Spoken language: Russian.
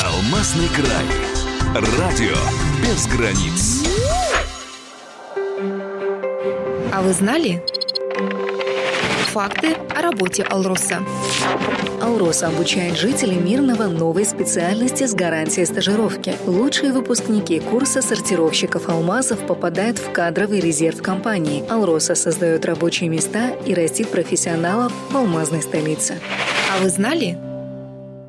Алмазный край. Радио без границ. А вы знали? Факты о работе «Алроса». «Алроса» обучает жителей Мирного новой специальности с гарантией стажировки. Лучшие выпускники курса сортировщиков алмазов попадают в кадровый резерв компании. «Алроса» создает рабочие места и растит профессионалов в алмазной столице. А вы знали?